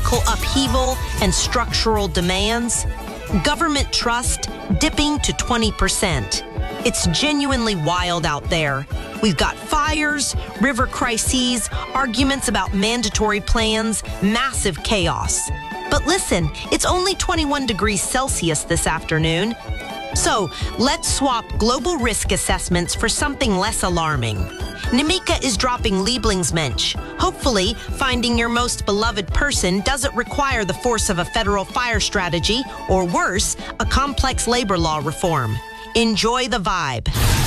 political upheaval and structural demands. Government trust dipping to 20%. It's genuinely wild out there. We've got fires, river crises, arguments about mandatory plans, massive chaos. But listen, it's only 21 degrees Celsius this afternoon. So let's swap global risk assessments for something less alarming. Namika is dropping Lieblingsmensch. Hopefully, finding your most beloved person doesn't require the force of a federal fire strategy, or worse, a complex labor law reform. Enjoy the vibe.